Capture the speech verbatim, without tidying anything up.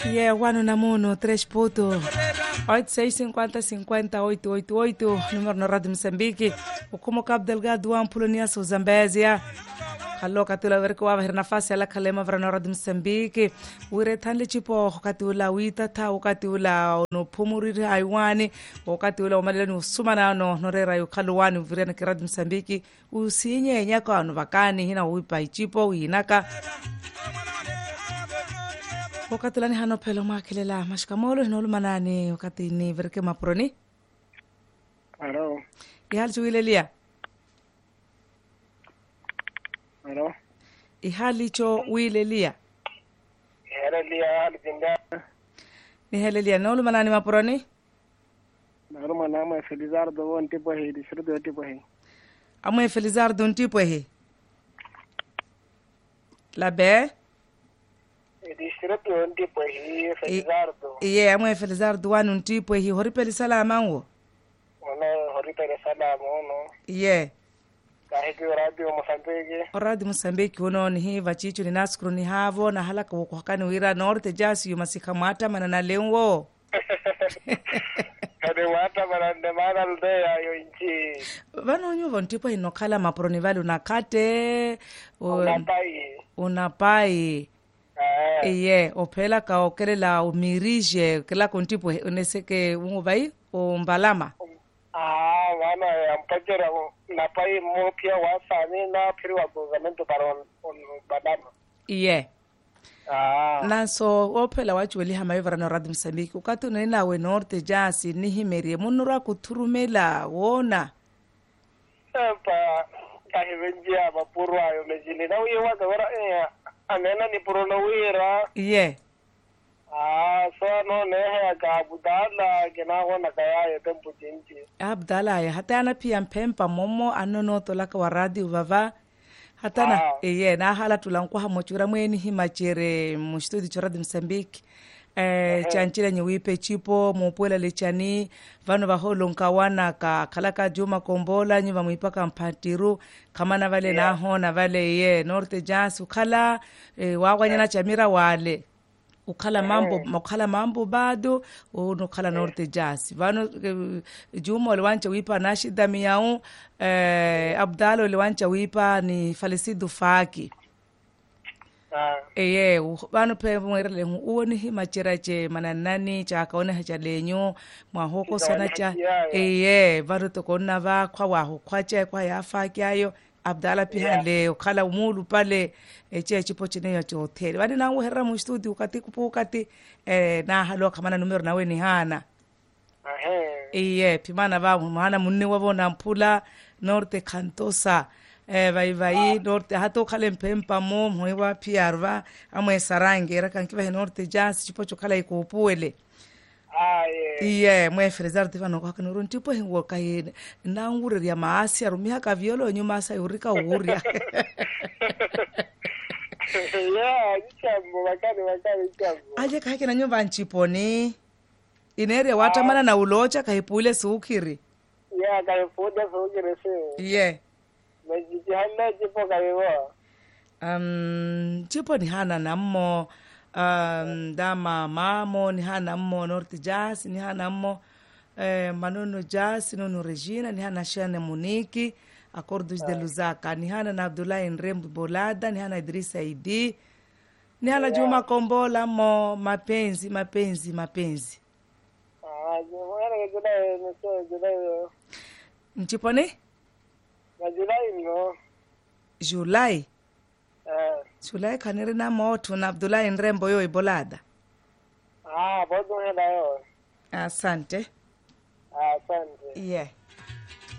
Yeah, one na mono, três puto. oito seis cinquenta cinquenta oito oito oito, número na Rádio Moçambique. O como Cabo Delgado ampulo nia so Zambésia. Kallo katula verko wa herna fasi ala kalema vrana Rádio Moçambique. Ure tanle chipo katula wita ta ukatula no pumuriri haiwani, ukatula umalele no sumana no norera yo kalwani vrena Rádio Moçambique. Usinye nyaka no vakani hina uipa ichipo inaka. Wakati lani hano pelo makelela mashkamolo hinolu manani wakati ni verke maproni. Hello. Ihali chuile lia. Hello. Ihali cho wile lia. Ihali lia hali jinda. Ihali lia nolu manani maproni. Nolu manama Felizardo won tipo he disrudo tipo he. Amo Felizardo un tipo he. La be. Disrudo un tipo he Felizardo. Iye amo Felizardo wan un tipo he horipeli salama ngo. Ono horipeli salama ono. Iye. Kahiki Radio Moçambique. Radio Moçambique uno ni hiva chichu ni naskru ni havo na halaka wakani wira norte jasi yumasika mata mana na leungo. Kade wata marande maralde ya yo inchi. Vano nyuvo ntipo inokala maproni vali unakate. Unapai. Unapai. Iye, opela ka okelela umirije kila kuntipo uneseke ungubai umbalama. Ah, wana ampajera napai mo pia wasani na piriwa gouvernement para on balama. Iye. Ah. Naso opela wachu weli hamayivara na Rádio Moçambique ukatu nina we norte jasi nihimerie munura kuturumela wona. Epa kahivenjia mapurwa yo mejili na uye waka wera eh anena ni purono wira. Iye. Ah, so no nehe ka Abdala kina wana kaya yo tempo jinji. Abdala ya hata ana pia mpempa momo anono tolaka wa radio vava. Hatana ah. Iye na hala tulankwa hamochura mweni himachere mstudi cho Rádio Moçambique. Eh uh-huh. Chanchila nyiwipe chipo mupwela lechani vano baholo nkawana ka kalaka Juma Kombola nyuva muipaka mpatiru kama na vale yeah. Naho na vale ye norte jazz ukala eh, wawanyana yeah. Chamira wale ukala mambo uh-huh. Ukala mambo bado unukala norte jazz vano eh, Juma uliwancha wipa nashida miyau eh, Abdalo uliwancha wipa ni Falisidu Faki. Ah. Eye bano pe mwerele uoni himachira che mananani cha kaone hacha lenyo mwahoko sana cha eye baro to konna va kwa waho kwa cha kwa yafa kyayo Abdala piha le ukala umulu pale eche chipo chine ya hotel bani nangu herra mu studio ukati kupukati eh na halo kama numero nawe ni hana ahe eye pimana ba muhana munne wabona mpula norte Kantosa. Eh vai vai norte hato kale mpempa mo mwewa piarva amwe sarangera kankiva norte jazz chipo chokala ikupuele. Ah yeah. Iye mwe Felizardo tivano kwa kanuru ntipo hingo kai na ngure ya maasi arumia ka violo nyuma sa urika uria. Yeah, nichambo wakani wakani nichambo. Aje kake na nyumba nchiponi. Inere watamana na ulocha kaipule sukiri. Yeah, kaipude sukiri si. Iye. Majiji hana chipo kaiwa. Um, chipo ni hana nammo, um, dama mamo ni hana mmo norte jazz ni hana mmo, eh, manono jazz nono Regina ni hana Shane Muniki, Acordos de Lusaka ni hana na Abdullahi Nrembo Bolada ni hana Idrisa Idi, ni hana Juma Kombola mo mapenzi mapenzi mapenzi. Ah, jumara kujulai nso julai. Nchipo ni? Na Julai no. Julai. Eh. Julai kaniri na moto na Abdullahi Nrembo yo Ibolada. Ah, bodo hela yo. Asante. Asante. Yeah.